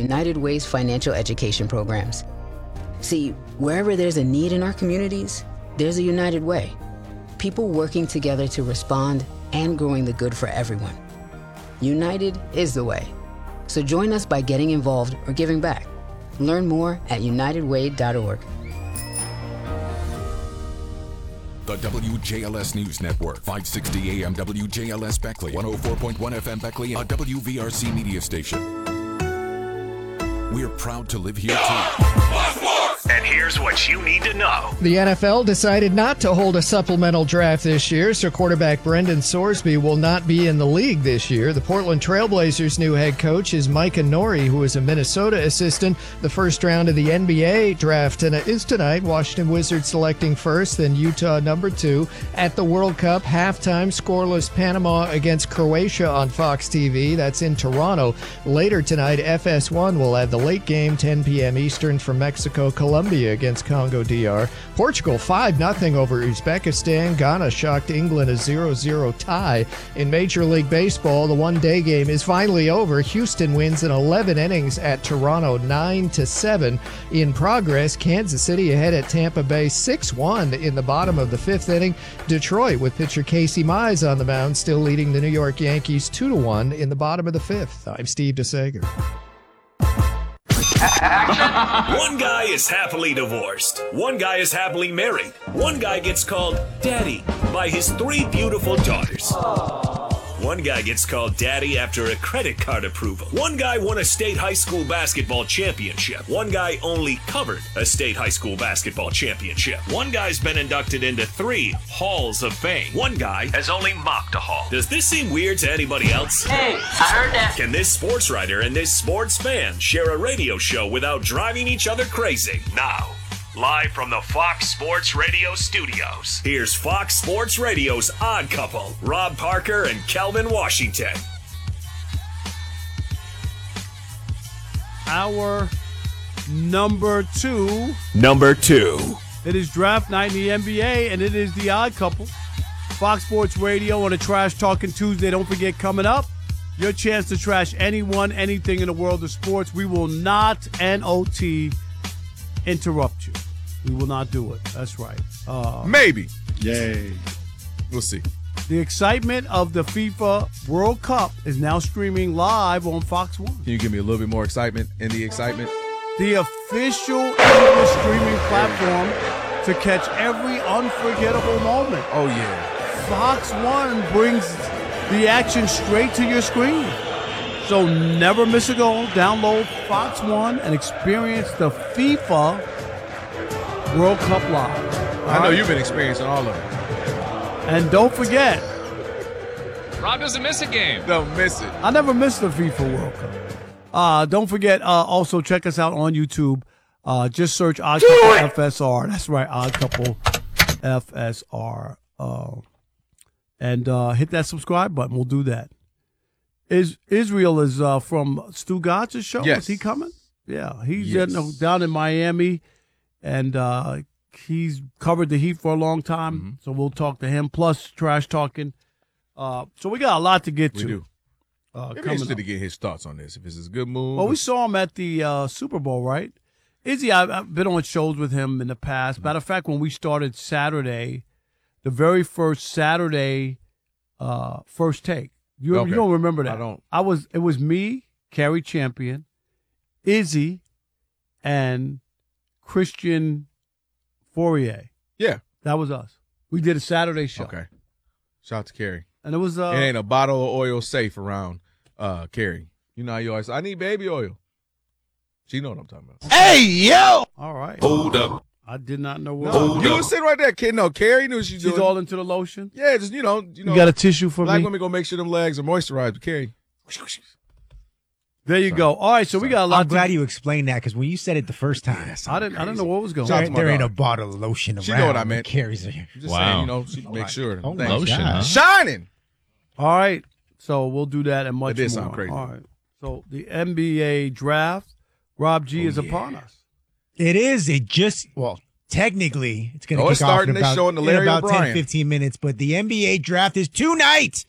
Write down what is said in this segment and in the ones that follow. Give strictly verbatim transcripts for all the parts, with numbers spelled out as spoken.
United Way's financial education programs. See, wherever there's a need in our communities, there's a United Way. People working together to respond and growing the good for everyone. United is the way. So join us by getting involved or giving back. Learn more at united way dot org. The W J L S News Network, five sixty A M W J L S Beckley, one oh four point one F M Beckley, a W V R C media station. We're proud to live here too. And here's what you need to know. The N F L decided not to hold a supplemental draft this year, so quarterback Brendan Sorsby will not be in the league this year. The Portland Trailblazers' new head coach is Micah Nori, who is a Minnesota assistant. The first round of the N B A draft is tonight. Washington Wizards selecting first, then Utah number two. At the World Cup, halftime scoreless Panama against Croatia on Fox T V. That's in Toronto. Later tonight, F S one will add the late game, ten p.m. Eastern, from Mexico, Colombia against Congo D R. Portugal five nothing over Uzbekistan. Ghana shocked England a zero zero tie. In Major League Baseball, the one-day game is finally over. Houston wins in eleven innings at Toronto nine to seven. In progress, Kansas City ahead at Tampa Bay six one in the bottom of the fifth inning. Detroit, with pitcher Casey Mize on the mound, still leading the New York Yankees two to one in the bottom of the fifth. I'm Steve DeSager. One guy is happily divorced. One guy is happily married. One guy gets called daddy by his three beautiful daughters. One guy gets called daddy after a credit card approval. One guy won a state high school basketball championship. One guy only covered a state high school basketball championship. One guy's been inducted into three halls of fame. One guy has only mocked a hall. Does this seem weird to anybody else? Hey, I heard that. Can this sports writer and this sports fan share a radio show without driving each other crazy? Now, live from the Fox Sports Radio studios, here's Fox Sports Radio's Odd Couple, Rob Parker and Kelvin Washington. Our number two. Number two. It is draft night in the N B A, and it is the Odd Couple. Fox Sports Radio on a Trash Talking Tuesday. Don't forget, coming up, your chance to trash anyone, anything in the world of sports. We will not, N O T, interrupt you. We will not do it. That's right. Uh, Maybe. Yay. We'll see. The excitement of the FIFA World Cup is now streaming live on Fox one. Can you give me a little bit more excitement in the excitement? The official English streaming platform to catch every unforgettable moment. Oh, yeah. Fox one brings the action straight to your screen. So never miss a goal. Download Fox one and experience the FIFA World Cup live. All I know right? you've been experiencing all of it. And don't forget, Rob doesn't miss a game. Don't miss it. I never missed the FIFA World Cup. Uh, don't forget, uh, also check us out on YouTube. Uh, just search Odd Couple F S R. That's right, Odd Couple F S R. Uh, and uh, hit that subscribe button. We'll do that. Is Israel is uh, from Stu Gotz's show? Yes. Is he coming? Yeah, he's Yes. uh, down in Miami, and uh, he's covered the Heat for a long time. Mm-hmm. So we'll talk to him. Plus trash talking. Uh, so we got a lot to get We to. do. Uh, Maybe coming interested up. to get his thoughts on this. If it's a good move. Well, we saw him at the uh, Super Bowl, right? Izzy, I've, I've been on shows with him in the past. Matter of fact, when we started Saturday, the very first Saturday, uh, first take. You, Okay. you don't remember that? I don't. I was. It was me, Carrie Champion, Izzy, and Christian Fourier. Yeah. That was us. We did a Saturday show. Okay. Shout out to Carrie. And it was. Uh, it ain't a bottle of oil safe around uh, Carrie. You know how you always say, I need baby oil. She know what I'm talking about. Hey, yo! All right. Hold up. I did not know what. No, you was sitting right there, kid. No, Carrie knew what she was She's doing. all into the lotion? Yeah, just, you know. You, know, You got a tissue for black me? women gonna make sure them legs are moisturized. But Carrie. There you Sorry. go. All right, so we got a lot. I'm glad to, you explained that because when you said it the first time, I didn't. I didn't know what was going there, on. ain't- there ain't a bottle of lotion around. She know what I meant. Carries it. Just Wow. saying, you know, she make sure. Oh, my Thanks. Lotion, God. huh? Shining. All right, so we'll do that and much It did more. sound crazy. All right. So the N B A draft, Rob G Oh, is yeah. upon us. It is. It just, well, technically, it's going to Oh, kick it's off starting. in They about, showing the in Larry about ten, O'Brien. fifteen minutes. But the N B A draft is tonight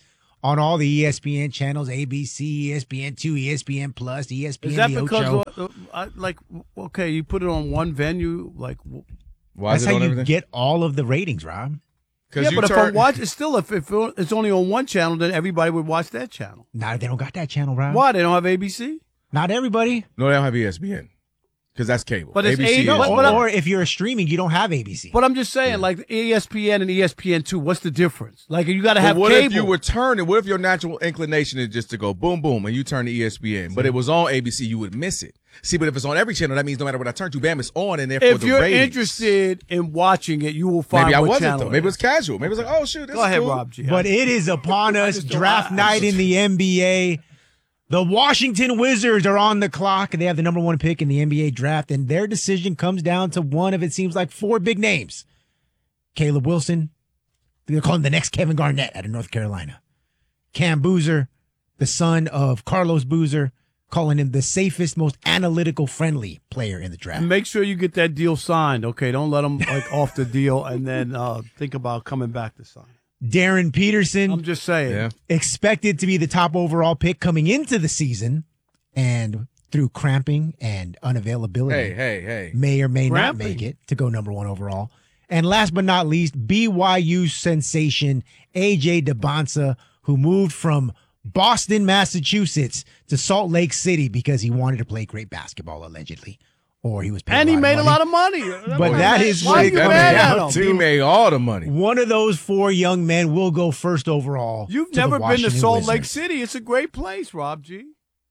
on all the E S P N channels, A B C, E S P N two, E S P N Plus, E S P N, Is that the because, Ocho. of, uh, I, like, okay, you put it on one venue, like, Why That's is it how on you everything? get all of the ratings, Rob. yeah, you but if turn- I'm watching, still, if, if it's only on one channel, then everybody would watch that channel. Nah, they don't got that channel, Rob. Why? They don't have A B C? Not everybody. No, they don't have E S P N because that's cable. But it's A B C A- is no, Or, but I'm- or if you're streaming, you don't have A B C. But I'm just saying, like, E S P N and E S P N two, what's the difference? Like, you got to But have what cable. if you were turning? What if your natural inclination is just to go boom, boom, and you turn to E S P N, but it was on A B C, you would miss it. See, but if it's on every channel, that means no matter what I turn to, bam, it's on, and therefore if the you're ratings. interested in watching it, you will find Maybe I what wasn't channel though. it Maybe it is. was casual. Maybe it was like, oh shoot, this Go is ahead, cool. Rob G. But it is upon us, just don't- draft I- night in the N B A. The Washington Wizards are on the clock, and they have the number one pick in the N B A draft, and their decision comes down to one of, it seems like, four big names. Caleb Wilson, they're calling him the next Kevin Garnett out of North Carolina. Cam Boozer, the son of Carlos Boozer, calling him the safest, most analytical friendly player in the draft. And make sure you get that deal signed, okay? Don't let them, like, off the deal and then uh, think about coming back to sign. Darren Peterson. I'm just saying. Yeah. Expected to be the top overall pick coming into the season, and through cramping and unavailability, Hey, hey, hey. may or may Cramping? not make it to go number one overall. And last but not least, B Y U sensation A J DeBonsa, who moved from Boston, Massachusetts to Salt Lake City because he wanted to play great basketball, allegedly. Or he was paid And he made money. a lot of money. But that is Why what are it you comes mad down at to. him? He made all the money. One of those four young men will go first overall. You've to the never been to Washington Salt Lake Wizards. City. It's a great place, Rob G.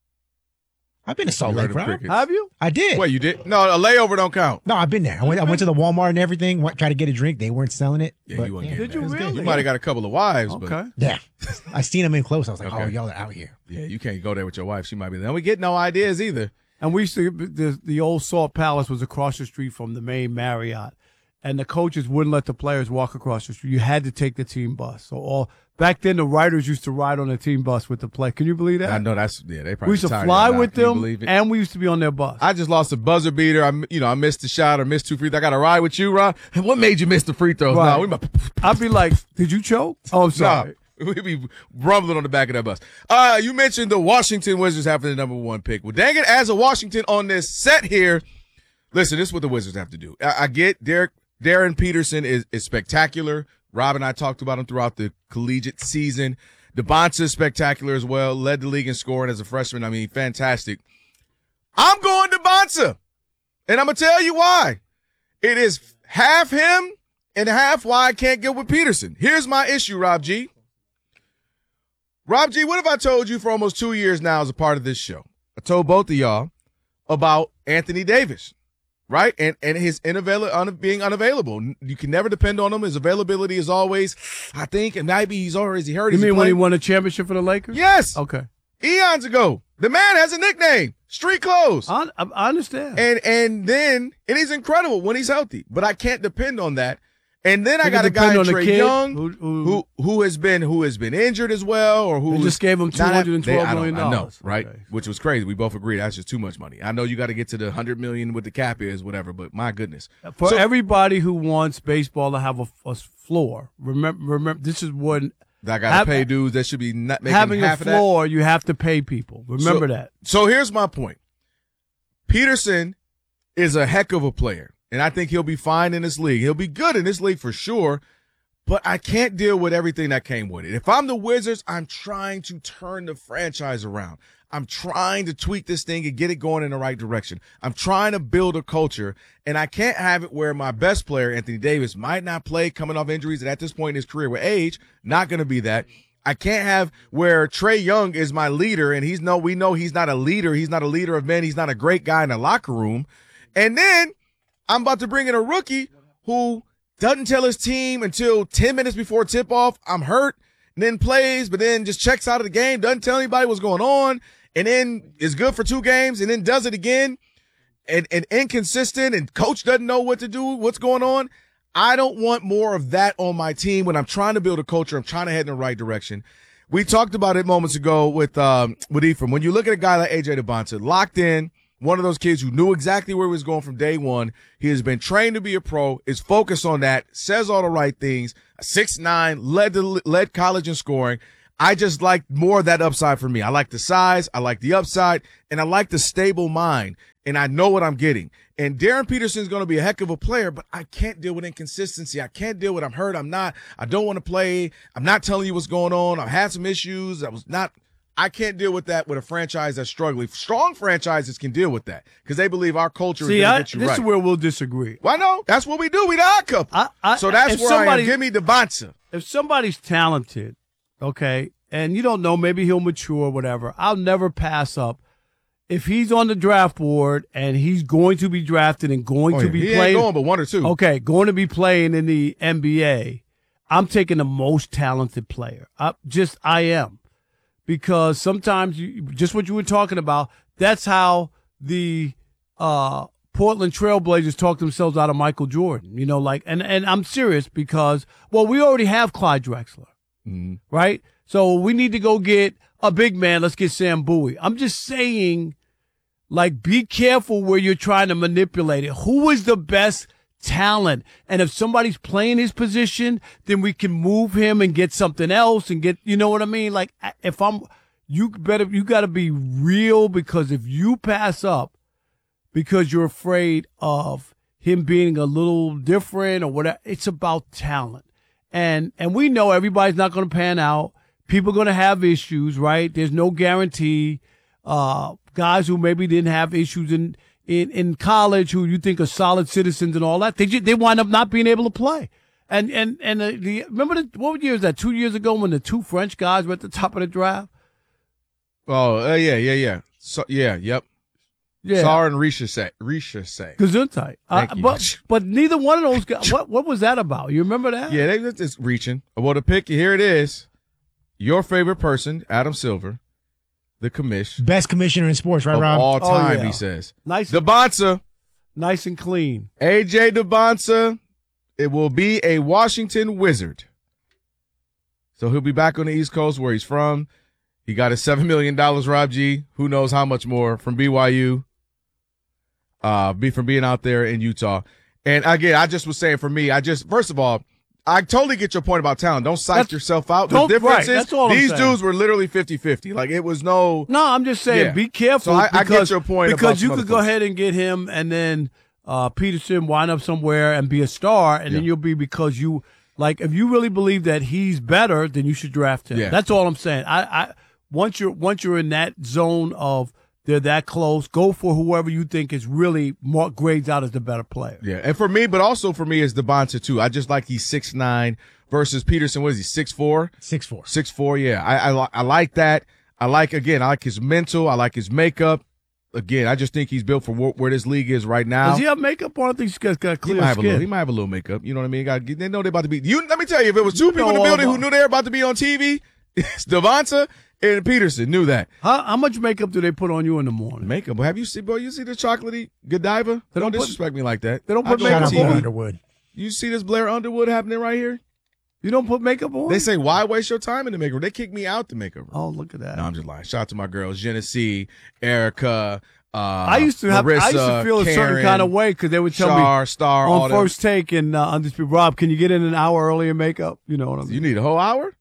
I've been to Salt You heard Lake, of Rob. crickets. Have you? I did. Wait, you did? No, a layover don't count. No, I've been there. I went. I went to the Walmart and everything. Went, tried to get a drink. They weren't selling it. Yeah, but, you weren't yeah, getting Did you that. really? You might have got a couple of wives, but Okay. Yeah, I seen them in close. I was like, Okay. oh, y'all are out here. yeah, you can't go there with your wife. She might be there. And we get no ideas either. And we used to, the, the old Salt Palace was across the street from the main Marriott. And the coaches wouldn't let the players walk across the street. You had to take the team bus. So all back then, the writers used to ride on the team bus with the play. Can you believe that? I know that's yeah. They probably we used to tired of fly that. with Can you them, believe it? and we used to be on their bus. I just lost a buzzer beater. I, you know, I missed the shot or missed two free throws. I got to ride with you, Ron. And what made you miss the free throws? Right. Nah, we might, I'd be like, "Did you choke?" Oh, I'm sorry. nah, we'd be rumbling on the back of that bus. Uh, you mentioned the Washington Wizards having the number one pick. Well, dang it, as a Washington on this set here, listen, this is what the Wizards have to do. I, I get Derek, Darren Peterson is, is spectacular. Rob and I talked about him throughout the collegiate season. DeBonsa is spectacular as well. Led the league in scoring as a freshman. I mean, fantastic. I'm going DeBonsa, and I'm going to tell you why. It is half him and half why I can't get with Peterson. Here's my issue, Rob G. Rob G, what have I told you for almost two years now as a part of this show? I told both of y'all about Anthony Davis, right? And and his unavail- un- being unavailable. You can never depend on him. His availability is always, I think, and maybe he's already hurt. You Is he mean when he playing? won a championship for the Lakers? Yes. Okay. Eons ago. The man has a nickname, Street Clothes. I, I I understand. And and then and he's incredible when he's healthy, but I can't depend on that. And then I You got can a guy depend on the Trey kid Young who- who, who- who has been who has been injured as well, or who They just gave him not- two hundred twelve they- I don't- million I know, dollars. right? Okay. Which was crazy. We both agreed that's just too much money. I know you got to get to the hundred million with the cap is whatever, but my goodness, For So- everybody who wants baseball to have a, a floor, remember, remember, this is what I got to have- pay dudes that should be not making having a half of that. floor. You have to pay people. Remember So- that. So here's my point. Peterson is a heck of a player, and I think he'll be fine in this league. He'll be good in this league for sure, but I can't deal with everything that came with it. If I'm the Wizards, I'm trying to turn the franchise around. I'm trying to tweak this thing and get it going in the right direction. I'm trying to build a culture, and I can't have it where my best player, Anthony Davis, might not play coming off injuries, and at this point in his career with age, not going to be that. I can't have where Trey Young is my leader, and he's no, we know he's not a leader. He's not a leader of men. He's not a great guy in the locker room. And then I'm about to bring in a rookie who doesn't tell his team until ten minutes before tip off, I'm hurt, and then plays, but then just checks out of the game, doesn't tell anybody what's going on, and then is good for two games, and then does it again, and, and inconsistent, and coach doesn't know what to do, what's going on. I don't want more of that on my team when I'm trying to build a culture. I'm trying to head in the right direction. We talked about it moments ago with um, with Ephraim. When you look at a guy like A J DeBonsa, locked in, one of those kids who knew exactly where he was going from day one. He has been trained to be a pro, is focused on that, says all the right things, six nine, led the, led college in scoring. I just like more of that upside for me. I like the size, I like the upside, and I like the stable mind, and I know what I'm getting. And Darren Peterson's going to be a heck of a player, but I can't deal with inconsistency. I can't deal with I'm hurt, I'm not, I don't want to play, I'm not telling you what's going on, I've had some issues, I was not – I can't deal with that with a franchise that's struggling. Strong franchises can deal with that because they believe our culture See, is going I, to get you this right. is where we'll disagree. Well, I know. That's what we do. We the odd couple. I, I, so that's if where I am. somebody- Give me Devonta. If somebody's talented, okay, and you don't know, maybe he'll mature or whatever, I'll never pass up. If he's on the draft board and he's going to be drafted and going Oh, to yeah. be He playing, ain't going but one or two. okay, going to be playing in the N B A, I'm taking the most talented player. I, just I am. Because sometimes, you, just what you were talking about, that's how the uh, Portland Trailblazers talk themselves out of Michael Jordan. You know, like, and, and I'm serious because, well, we already have Clyde Drexler, Mm-hmm. right? So we need to go get a big man. Let's get Sam Bowie. I'm just saying, like, be careful where you're trying to manipulate it. Who is the best talent? And if somebody's playing his position, then we can move him and get something else and get, you know what I mean? Like, if I'm, you better, you got to be real, because if you pass up because you're afraid of him being a little different or whatever, it's about talent. And, and we know everybody's not going to pan out. People are going to have issues, right? There's no guarantee. Uh, guys who maybe didn't have issues in, In, in college, who you think are solid citizens and all that, they just, they wind up not being able to play. And and and the, the remember the, what year was that? Two years ago when the two French guys were at the top of the draft. Oh, uh, yeah, yeah, yeah. So, yeah, yep. Yeah, Sar and Risha say. Risha say. Gesundheit. Uh, Thank you. but but neither one of those guys. What what was that about? You remember that? Yeah, they just reaching. Well, the pick, here it is. Your favorite person, Adam Silver, the commish. Best commissioner in sports, right, of Rob? all time, Oh, yeah. he says. Nice, Devonta. nice and clean. A J Devonta, it will be a Washington Wizard. So he'll be back on the East Coast where he's from. He got his seven million dollars, Rob G. Who knows how much more from B Y U, uh, be from being out there in Utah. And again, I just was saying for me, I just, first of all, I totally get your point about talent. Don't psych That's- yourself out. The don't- difference right, is that's all I'm these saying. dudes were literally fifty-fifty. Like, it was no. No, I'm just saying, Yeah. be careful. So I- I get because, your point about because you some could other go folks. ahead and get him, and then uh, Peterson wind up somewhere and be a star, and then Yeah. you'll be because you like if you really believe that he's better, then you should draft him. Yeah. That's all I'm saying. I, I once you're once you're in that zone of they're that close, go for whoever you think is really more grades out as the better player. Yeah, and for me, but also for me is Devonta too. I just like he's six nine versus Peterson. What is he, six four? Six four. Six four, yeah. I, I li- I like that. I like again. I like his mental. I like his makeup. Again, I just think he's built for wh- where this league is right now. Does he have makeup on? I think he's got, got He clear might have a little. He skin. might have a little makeup. You know what I mean? Got they know they're about to be. You let me tell you, if it was two You people in know the all building who about- knew they were about to be on T V, it's Devonta and Peterson knew that How, how much makeup do they put on you in the morning? makeup. But have you seen, bro? You see the chocolatey Godiva? They Don't don't put- disrespect me like that. they don't I put go makeup on Shout out T Blair V. Underwood. You see this Blair Underwood happening right here? You don't put makeup on? They say, why waste your time in the makeup room? They kicked me out the makeup room. Oh, look at that. No, I'm just lying. Shout out to my girls, Genesee, Erica, uh, I used to have. Marissa, I used to feel a certain Karen, kind of way because they would tell Shar, me Star, all on them. first take and uh, Undisputed Rob, can you get in an hour early in makeup? You know what I mean? You need a whole hour?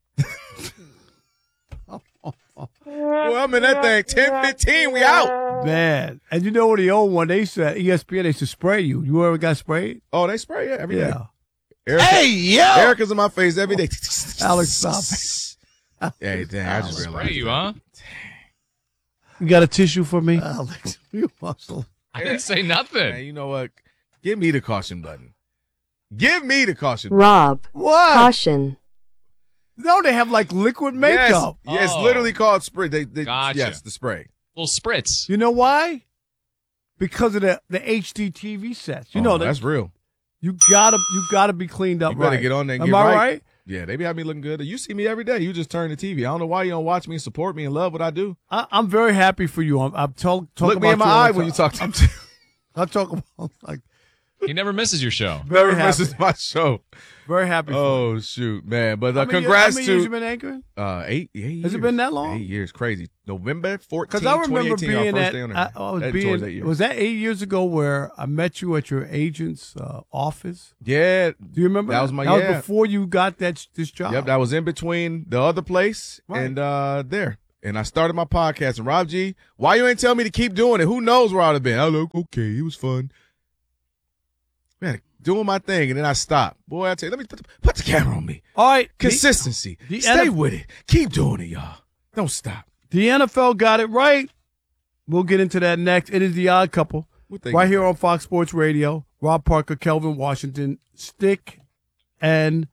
Well, I'm in that thing. ten fifteen, we out. Man, and you know what the old one they said E S P N they should spray you. You ever got sprayed? Oh, they spray yeah, every day. Yeah. Erica, Hey, yo! Erica's in my face every day. Alex, stop Hey, damn, I just Spray realized. you, huh? You got a tissue for me? Alex, you muscle. I didn't say Man, nothing. you know what? Give me the caution button. Give me the caution button. Rob, What? caution. No, they have like liquid makeup. Yes, yeah, it's Oh. literally called spray. They, they, Gotcha. Yes, the spray. Little spritz. You know why? Because of the the H D T V sets. You Oh, know that that's real. you gotta you gotta be cleaned up. You better right. get on there and Am get I right. right? Yeah, they be having me looking good. You see me every day. You just turn the T V. I don't know why you don't watch me and support me and love what I do. I, I'm very happy for you. I'm, I'm talk, talk Look about me in my you all eye the when you time. talk to me. I talk about like He never misses your show. Never happy. misses my show. Very happy. For Oh shoot, man! But uh, How many congrats years, how many years to you been anchoring? uh, eight, eight years. Has it been that long? Eight years, crazy. November fourteenth, Because I remember twenty eighteen, being our first at, day on I, there. I was Heading towards eight being, years. was that eight years ago where I met you at your agent's uh, office? Yeah, Do you remember? That That was my- That yeah. was before you got that this job. yep. That was in between the other place Right. and uh, there. And I started my podcast. And Rob G, why you ain't tell me to keep doing it? Who knows where I'd have been? I was like, okay, it was fun. Man, doing my thing, and then I stopped. Boy, I tell you, let me put the, put the camera on me. All right. The, Consistency. the Stay N F with it. Keep doing it, y'all. Don't stop. the N F L got it right. We'll get into that next. It is the Odd Couple. What they- Right here on Fox Sports Radio. Rob Parker, Kelvin Washington. Stick and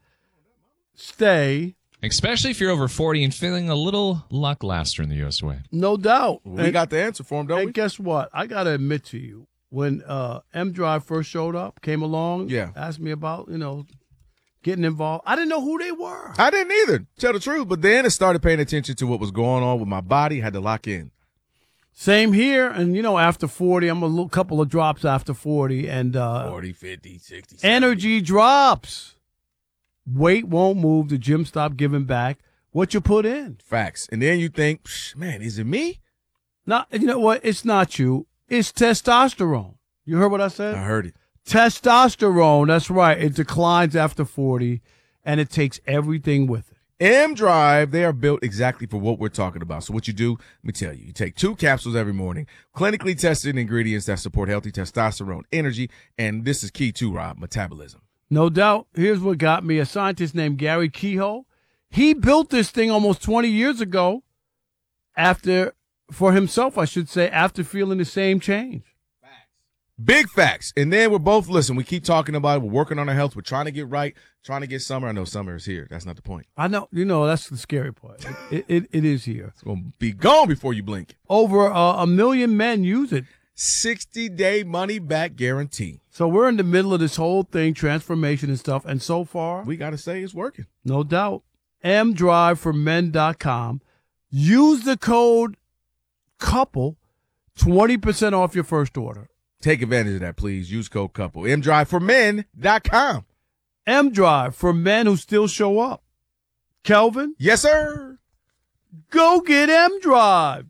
stay. Especially if you're over forty and feeling a little lackluster in the U S way. No doubt. We and, got the answer for him, don't and we? guess what? I got to admit to you, when uh, M Drive first showed up, came along, Yeah. asked me about, you know, getting involved. I didn't know who they were. I didn't either, tell the truth. But then I started paying attention to what was going on with my body. Had to lock in. Same here. And, you know, after forty, I'm a little couple of drops after forty. And uh, forty, fifty, sixty, energy drops. Weight won't move. The gym stopped giving back what you put in. Facts. And then you think, Psh, man, is it me? Not, you know what? It's not you. It's testosterone. You heard what I said? I heard it. Testosterone. That's right. It declines after forty, and it takes everything with it. M Drive, they are built exactly for what we're talking about. So what you do, let me tell you, you take two capsules every morning, clinically tested ingredients that support healthy testosterone, energy, and this is key too, Rob, metabolism. No doubt. Here's what got me. A scientist named Gary Kehoe. He built this thing almost twenty years ago after, for himself, I should say, after feeling the same change. Big facts. And then we're both, listen, we keep talking about it. We're working on our health. We're trying to get right, trying to get summer. I know summer is here. That's not the point. I know, you know, that's the scary part. It, it, it is here. It's going to be gone before you blink. Over uh, a million men use it. sixty-day money-back guarantee. So we're in the middle of this whole thing, transformation and stuff. And so far, We got to say it's working. no doubt, m drive for men dot com. Use the code COUPLE, twenty percent off your first order. Take advantage of that, please. Use code COUPLE. m drive for men dot com. M-Drive for men who still show up. Kelvin, Yes, sir. go get M-Drive.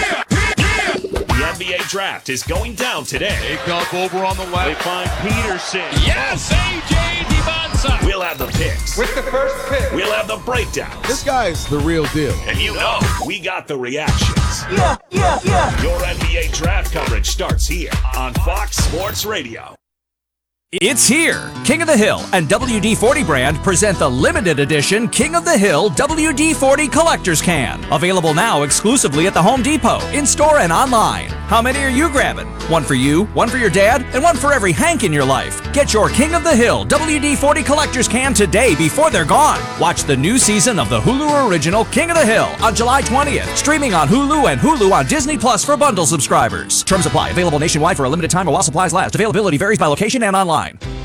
The N B A draft is going down today. Takeoff over on the left. They find Peterson. Yes, A J Devonsa. We'll have the picks. With the first pick. We'll have the breakdowns. This guy is the real deal. And you know, we got the reactions. Yeah, yeah, yeah. Your N B A draft coverage starts here on Fox Sports Radio. It's here. King of the Hill and W D forty brand present the limited edition King of the Hill W D forty Collector's Can. Available now exclusively at the Home Depot, in-store and online. How many are you grabbing? One for you, one for your dad, and one for every Hank in your life. Get your King of the Hill W D forty Collector's Can today before they're gone. Watch the new season of the Hulu original King of the Hill on July twentieth. Streaming on Hulu and Hulu on Disney Plus for bundle subscribers. Terms apply. Available nationwide for a limited time or while supplies last. Availability varies by location and online.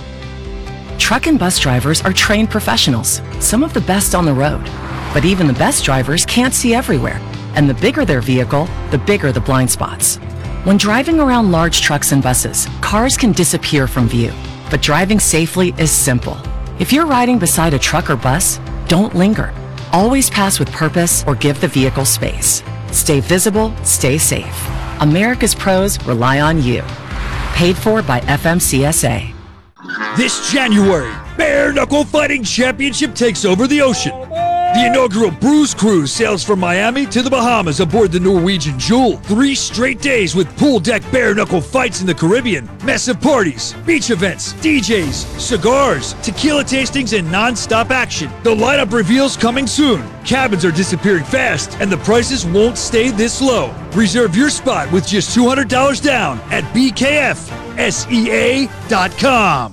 Truck and bus drivers are trained professionals, some of the best on the road. But even the best drivers can't see everywhere. And the bigger their vehicle, the bigger the blind spots. When driving around large trucks and buses, cars can disappear from view. But driving safely is simple. If you're riding beside a truck or bus, don't linger. Always pass with purpose or give the vehicle space. Stay visible, stay safe. America's pros rely on you. Paid for by F M C S A. This January, Bare Knuckle Fighting Championship takes over the ocean. The inaugural Bruise Cruise sails from Miami to the Bahamas aboard the Norwegian Jewel. Three straight days with pool deck bare knuckle fights in the Caribbean, massive parties, beach events, D Js, cigars, tequila tastings, and non-stop action. The lineup reveals coming soon. Cabins are disappearing fast, and the prices won't stay this low. Reserve your spot with just two hundred dollars down at B K F S E A dot com.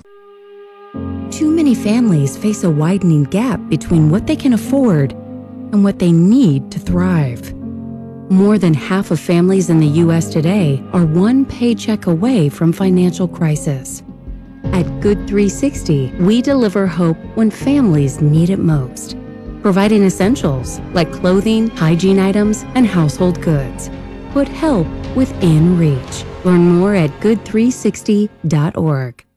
Too many families face a widening gap between what they can afford and what they need to thrive. More than half of families in the U S today are one paycheck away from financial crisis. At Good three sixty, we deliver hope when families need it most, providing essentials like clothing, hygiene items, and household goods. Put help within reach. Learn more at good three sixty dot org.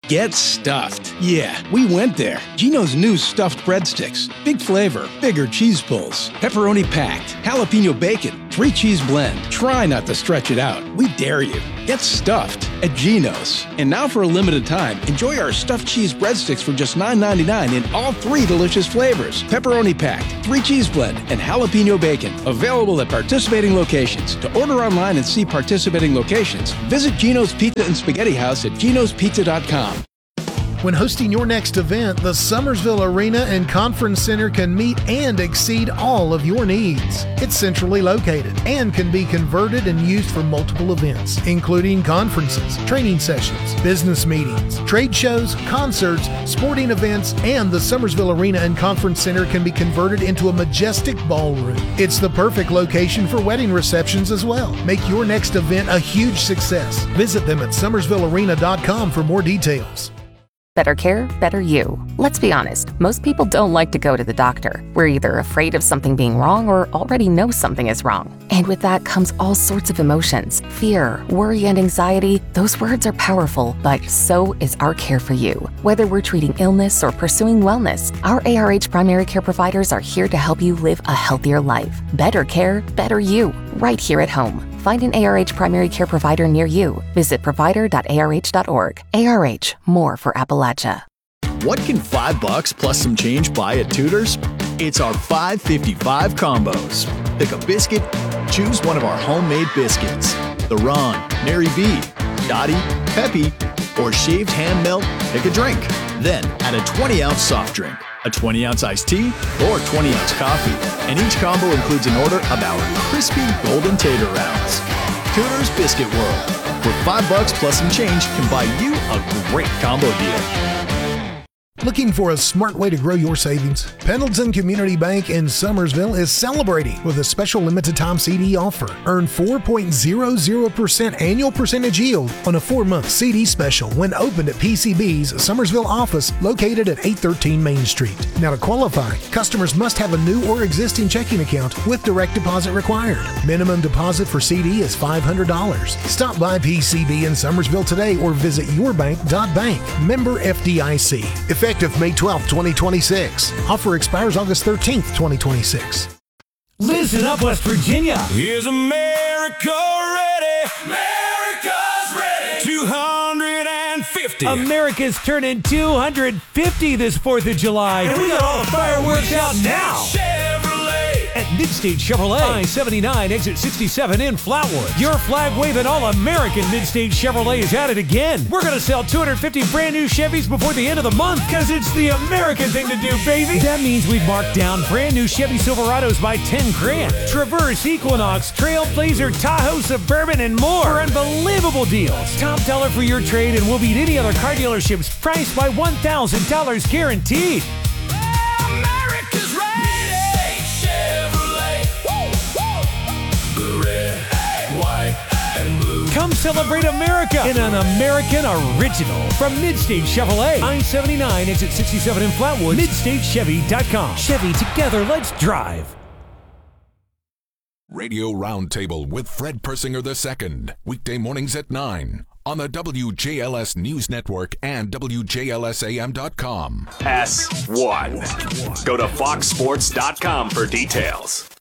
Get stuffed. Yeah, we went there. Geno's new stuffed breadsticks. Big flavor, bigger cheese pulls, pepperoni packed, jalapeno bacon, three cheese blend. Try not to stretch it out. We dare you. Get stuffed at Geno's. And now for a limited time, enjoy our stuffed cheese breadsticks for just nine ninety-nine in all three delicious flavors. Pepperoni packed, three cheese blend, and jalapeno bacon. Available at participating locations. To order online and see participating locations, visit Geno's Pizza and Spaghetti House at genos pizza dot com. When hosting your next event, the Summersville Arena and Conference Center can meet and exceed all of your needs. It's centrally located and can be converted and used for multiple events, including conferences, training sessions, business meetings, trade shows, concerts, sporting events, and the Summersville Arena and Conference Center can be converted into a majestic ballroom. It's the perfect location for wedding receptions as well. Make your next event a huge success. Visit them at summersville arena dot com for more details. Better care, better you. Let's be honest, most people don't like to go to the doctor. We're either afraid of something being wrong or already know something is wrong. And with that comes all sorts of emotions. Fear, worry, and anxiety. Those words are powerful, but so is our care for you. Whether we're treating illness or pursuing wellness, our A R H primary care providers are here to help you live a healthier life. Better care, better you. Right here at home. Find an A R H primary care provider near you. Visit provider dot A R H dot org. A R H, more for Appalachia. What can five bucks plus some change buy at Tudor's? It's our five fifty-five combos. Pick a biscuit, choose one of our homemade biscuits. The Ron, Mary B, Dottie, Peppy, or shaved ham melt, pick a drink. Then add a twenty ounce soft drink, a twenty ounce iced tea, or twenty ounce coffee. And each combo includes an order of our crispy golden tater rounds. Tudor's Biscuit World, where five bucks plus some change can buy you a great combo deal. Looking for a smart way to grow your savings? Pendleton Community Bank in Summersville is celebrating with a special limited time C D offer. Earn four point zero zero percent annual percentage yield on a four-month C D special when opened at P C B's Summersville office located at eight thirteen Main Street. Now to qualify, customers must have a new or existing checking account with direct deposit required. Minimum deposit for C D is five hundred dollars. Stop by P C B in Summersville today or visit your bank dot bank. Member F D I C. Effective May twelfth, twenty twenty-six. Offer expires August thirteenth, twenty twenty-six. Listen up, West Virginia. Is America ready? America's ready. two hundred fifty. America's turning two hundred fifty this fourth of July. And we got all the fireworks out now. At Midstate Chevrolet, I seventy-nine, exit sixty-seven in Flatwood. Your flag-waving all-American Midstate Chevrolet is at it again. We're going to sell two hundred fifty brand new Chevys before the end of the month because it's the American thing to do, baby. That means we've marked down brand new Chevy Silverados by ten grand. Traverse, Equinox, Trailblazer, Tahoe, Suburban, and more for unbelievable deals. Top dollar for your trade and we'll beat any other car dealership's price by one thousand dollars guaranteed. America's ready. Come celebrate America in an American original from Midstate Chevrolet. I seventy-nine, exit sixty-seven in Flatwood. midstate chevy dot com. Chevy, together, let's drive. Radio Roundtable with Fred Persinger the second. Weekday mornings at nine on the W J L S News Network and W J L S A M dot com. S one. Go to fox sports dot com for details.